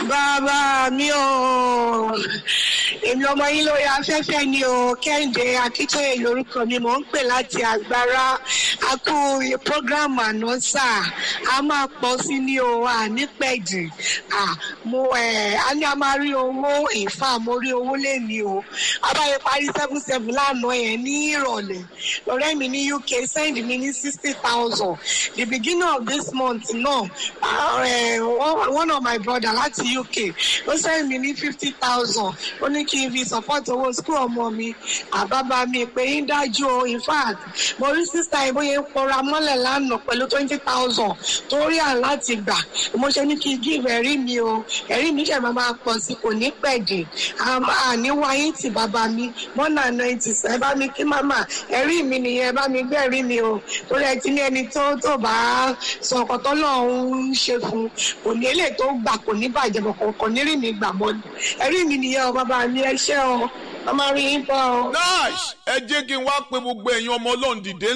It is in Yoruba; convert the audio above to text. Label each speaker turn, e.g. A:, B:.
A: Bàbá mi o, èmi ọmọ yín lórí afẹ́fẹ́ ni o, Kẹ́hìndé Akíntóyè lórúkọ mi, mò ń pè láti Agbára. A kú prógrámù àná sà, a máa pọ̀ sí ní o, nípẹ̀jì. A ní a máa rí owó, ìfà mo rí owó lẹ́ni o. A bá yẹ parí 7-7 lánàá yẹn ní ìrọ̀lẹ́. Ọ̀rẹ́ mi ní UK send mi ní 60,000. The beginning of this month náà, one of my brother láti UK ó send mi ní 50,000. Ó ní kí n fi support owó school ọmọ mi. Àbábá mi pé ń dájú o, in fact mo rí sister yìí bóyá ń pọra mọ́lẹ̀ lánàá pẹ̀lú 20,000 torí à láti gbà. Mo ṣe ní kí n give ẹ̀rí mi o, ẹ̀rí mi ṣẹ̀ máa pọ̀ sí kò ní pẹ̀dé. Àníwá yín ti bàbá mi mọ́nà 90 ẹ bá mi kí màmá ẹ̀rí mi nìyẹn, ẹ bá mi gbé ẹ̀rí mi o, torí ẹ ti ní ẹni tó bá sọ ọkọ̀ tó lọ́hún ń ṣe fún kò ní èlé tó gbà kò ní bàjẹ́ bọ̀ kò ní rí mi gbà mọ́ ẹ̀rí mi nìyẹn o, bàbá mi ẹ ṣé o, ọmọ rí yín bọ́ o.
B: Nice. Ẹ jẹ́ kí n wá pé gbogbo ẹ̀yin ọmọ Ọlọ́run dìde